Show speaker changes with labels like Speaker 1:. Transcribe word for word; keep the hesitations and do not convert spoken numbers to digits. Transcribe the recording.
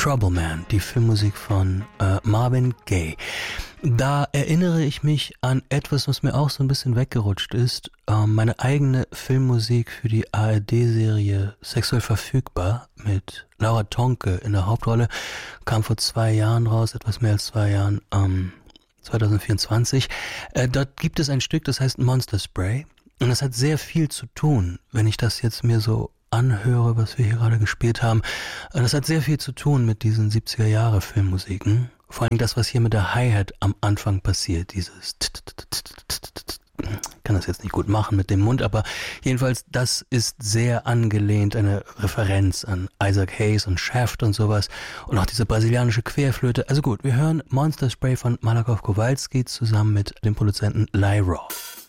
Speaker 1: Trouble Man, die Filmmusik von äh, Marvin Gaye. Da erinnere ich mich an etwas, was mir auch so ein bisschen weggerutscht ist. Ähm, meine eigene Filmmusik für die A R D-Serie Sexuell verfügbar mit Laura Tonke in der Hauptrolle kam vor zwei Jahren raus, etwas mehr als zwei Jahren, ähm, zwanzig vierundzwanzig. Äh, dort gibt es ein Stück, das heißt Monster Spray. Und das hat sehr viel zu tun, wenn ich das jetzt mir so anhöre, was wir hier gerade gespielt haben. Das hat sehr viel zu tun mit diesen siebziger-Jahre-Filmmusiken. Vor allem das, was hier mit der Hi-Hat am Anfang passiert, dieses ich kann das jetzt nicht gut machen mit dem Mund, aber jedenfalls, das ist sehr angelehnt, eine Referenz an Isaac Hayes und Shaft und sowas und auch diese brasilianische Querflöte. Also gut, wir hören Monster Spray von Malakoff Kowalski zusammen mit dem Produzenten Lyra.